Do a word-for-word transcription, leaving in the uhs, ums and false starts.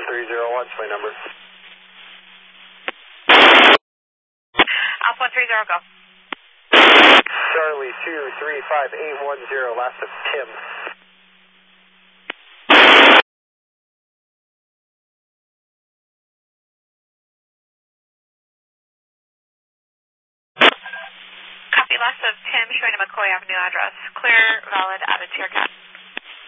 three zero one, my number. Alpha one three zero, go. Charlie two three five eight one zero, last of Tim. Copy, last of Tim, showing a McCoy Avenue address. Clear, valid, added to your cat.